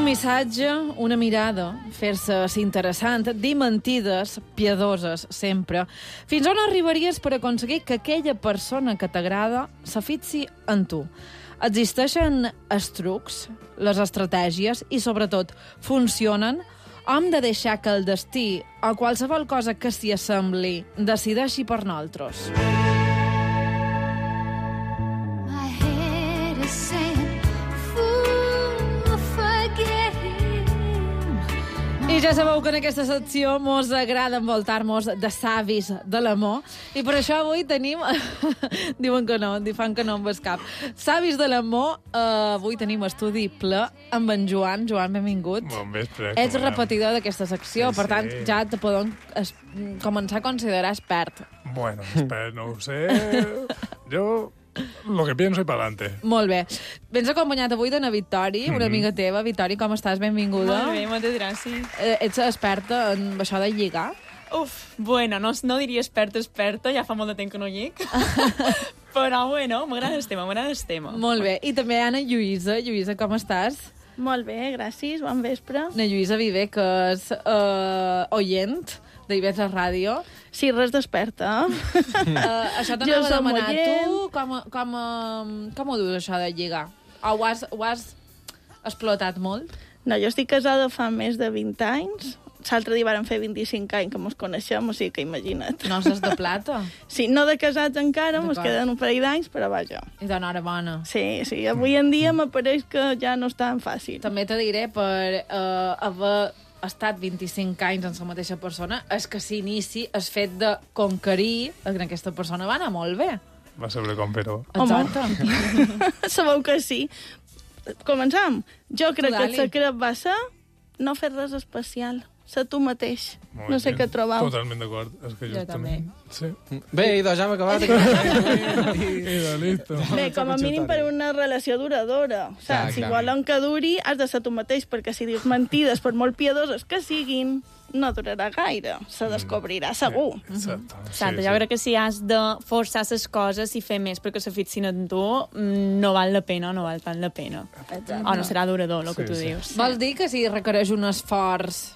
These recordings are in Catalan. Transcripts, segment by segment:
missatge, una mirada, fer-se interessant, dir mentides, piadoses, sempre. Fins on arribaries per aconseguir que aquella persona que t'agrada se fixi en tu? Existeixen els trucs, les estratègies i, sobretot, funcionen? Hem de deixar que el destí o qualsevol cosa que s'hi assembli decideixi per nosaltres. I ja sabeu que en aquesta secció mos agrada envoltar-nos de savis de l'amor i per això avui tenim... Diuen que no, fan que no amb el cap. Savis de l'amor, avui tenim estudi ple amb en Joan. Joan, benvingut. Bon vespre. Ets repetidor d'aquesta secció, per tant, ja te podem començar a considerar expert. Bueno, expert, no ho sé. Jo... Lo que pienso y para adelante. Molt bé. Vens acompanyat avui d'una Victòria, una amiga teva. Victòria, com estàs? Benvinguda. Molt bé, moltes gràcies. Ets experta en això de lligar? Bueno, no diria experta, ja fa molt de temps que no llig. Però bueno, m'agrada el tema. Molt bé. I també Anna Lluïsa. Lluïsa, com estàs? Molt bé, gràcies, bon vespre. Ana Lluïsa Viver, que és oient d'Ibers Ràdio. Sí, res d'experta. Això t'anava a demanar. Tu com ho dius, això de lligar? O ho has explotat molt? No, jo estic casada fa més de 20 anys. L'altre dia vàrem fer 25 anys que mos coneixem, o sigui que imagina't. No ses de plata? Sí, no de casats encara, mos queden un parell d'anys, però vaja. I d'enhorabona. Sí, avui en dia m'apareix que ja no és tan fàcil. També te diré, per haver estat 25 anys en la mateixa persona, és que s'inici el fet de conquerir en aquesta persona va anar molt bé. Va saber com fer-ho. Exacte. Sabeu que sí. Començam. Jo crec que el secret va ser no fer res especial. Ser tu mateix. No sé què trobau. Totalment d'acord. És que jo també. Sí. Bé, idò, ja hem acabat. Listo. Bé, com a mínim per una relació duradora. Saps? Si volen que duri, has de ser tu mateix, perquè si dius mentides, per molt piadoses que siguin, no durarà gaire. Se descobrirà segur. Exacte, jo crec que si has de forçar les coses i fer més perquè se fixin en tu, no val la pena, no val tant la pena. O no serà durador, el que tu dius. Vols dir que si requereix un esforç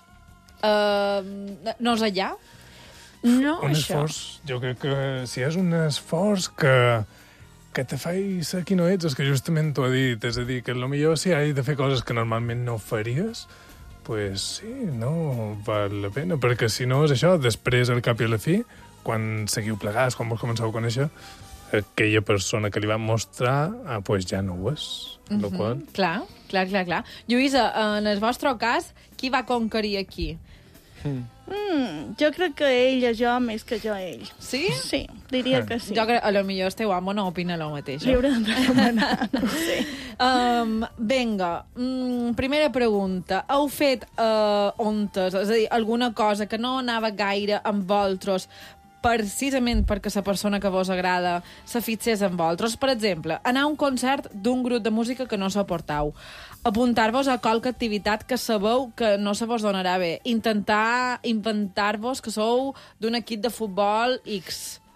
no és allà? No, un esforç, jo crec que si és un esforç que te faci ser qui no ets, és que justament t'ho he dit, és a dir, que potser si has de fer coses que normalment no faries, pues sí, no val la pena, perquè si no és això, després, al cap i a la fi, quan seguiu plegats, quan vos començau a conèixer, aquella persona que li van mostrar, pues ja no ho és. Qual... Clar. Lluïsa, en el vostre cas, qui va conquerir aquí? Jo crec que ell és jo més que jo ell. Sí? Sí, diria que sí. Jo crec que potser el teu home no opina el mateix. Li haurem de demanar, no sé. Vinga, primera pregunta. Heu fet ontes, és a dir, alguna cosa que no anava gaire amb vosaltres precisament perquè la persona que vos agrada se fixés en vosaltres? Per exemple, anar a un concert d'un grup de música que no suportau, apuntar-vos a qualque activitat que sabeu que no se vos donarà bé, intentar inventar-vos que sou d'un equip de futbol X,